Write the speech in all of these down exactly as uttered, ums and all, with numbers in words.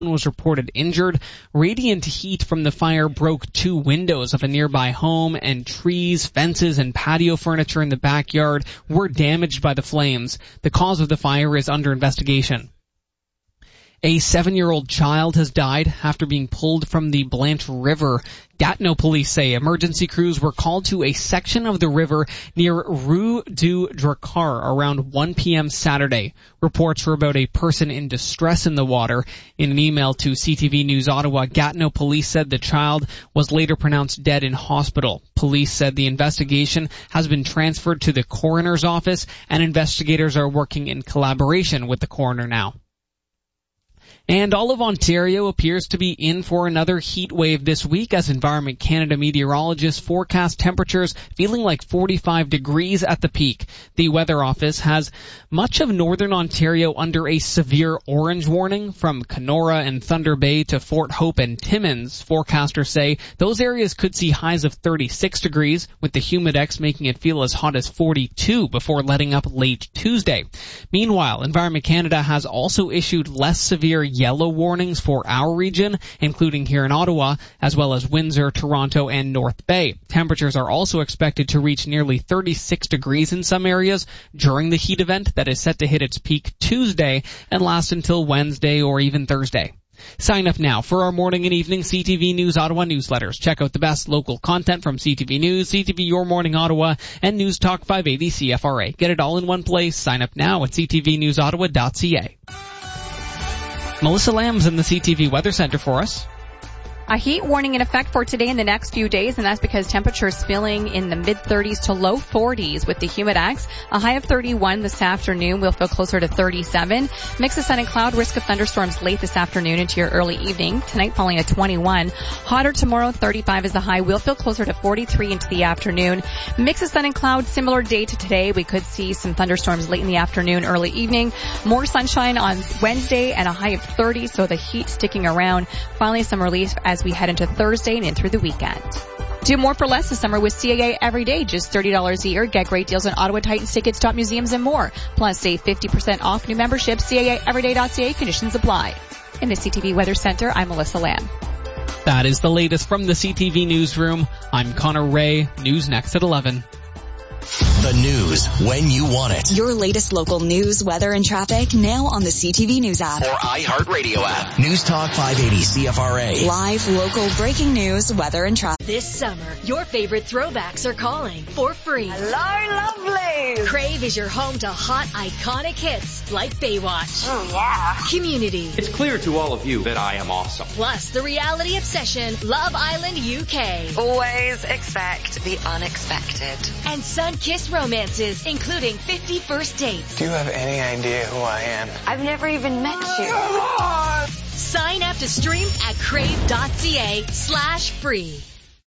was reported injured. Radiant heat from the fire broke two windows of a nearby home, and trees, fences, and patio furniture in the backyard were damaged by the flames. The cause of the fire is under investigation. A seven-year-old child has died after being pulled from the Blanche River. Gatineau police say emergency crews were called to a section of the river near Rue du Dracar around one p.m. Saturday. Reports were about a person in distress in the water. In an email to C T V News Ottawa, Gatineau police said the child was later pronounced dead in hospital. Police said the investigation has been transferred to the coroner's office, and investigators are working in collaboration with the coroner now. And all of Ontario appears to be in for another heat wave this week as Environment Canada meteorologists forecast temperatures feeling like forty-five degrees at the peak. The Weather Office has much of northern Ontario under a severe orange warning from Kenora and Thunder Bay to Fort Hope and Timmins. Forecasters say those areas could see highs of thirty-six degrees, with the humidex making it feel as hot as forty-two before letting up late Tuesday. Meanwhile, Environment Canada has also issued less severe yellow warnings for our region, including here in Ottawa, as well as Windsor, Toronto, and North Bay. Temperatures are also expected to reach nearly thirty-six degrees in some areas during the heat event that is set to hit its peak Tuesday and last until Wednesday or even Thursday. Sign up now for our morning and evening C T V News Ottawa newsletters. Check out the best local content from C T V News, C T V Your Morning Ottawa, and News Talk five eighty C F R A. Get it all in one place. Sign up now at c t v news ottawa dot c a. Melissa Lamb's in the C T V Weather Center for us. A heat warning in effect for today and the next few days, and that's because temperatures feeling in the mid-thirties to low forties with the humidex. A high of thirty-one this afternoon. We'll feel closer to thirty-seven. Mix of sun and cloud, risk of thunderstorms late this afternoon into your early evening. Tonight falling at twenty-one. Hotter tomorrow, thirty-five is the high. We'll feel closer to forty-three into the afternoon. Mix of sun and cloud, similar day to today. We could see some thunderstorms late in the afternoon, early evening. More sunshine on Wednesday and a high of thirty, so the heat sticking around. Finally, some relief as we head into Thursday and in through the weekend. Do more for less this summer with C A A every day, just thirty dollars a year. Get great deals on Ottawa Titans tickets, top museums, and more. Plus, save fifty percent off new memberships. C A A everyday dot c a. Conditions apply. In the C T V Weather Center, I'm Melissa Lamb. That is the latest from the C T V Newsroom. I'm Connor Ray. News next at eleven. The news when you want it. Your latest local news, weather, and traffic now on the C T V News app. Or iHeartRadio app. News Talk five eighty C F R A. Live, local, breaking news, weather, and traffic. This summer, your favorite throwbacks are calling for free. Hello, lovely. Crave is your home to hot, iconic hits like Baywatch. Oh, yeah. Community. It's clear to all of you that I am awesome. Plus, the reality obsession, Love Island U K. Always expect the unexpected. And sun-kissed romances, including fifty First Dates. Do you have any idea who I am? I've never even met you. Sign up to stream at crave.ca slash free.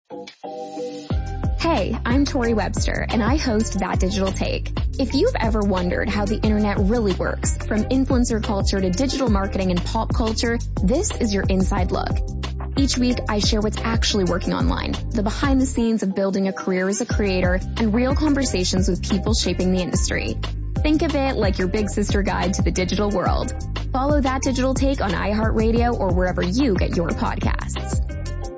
Hey, I'm Tori Webster, and I host That Digital Take. If you've ever wondered how the internet really works, from influencer culture to digital marketing and pop culture, this is your inside look. Each week, I share what's actually working online, the behind the scenes of building a career as a creator, and real conversations with people shaping the industry. Think of it like your big sister guide to the digital world. Follow That Digital Take on iHeartRadio or wherever you get your podcasts.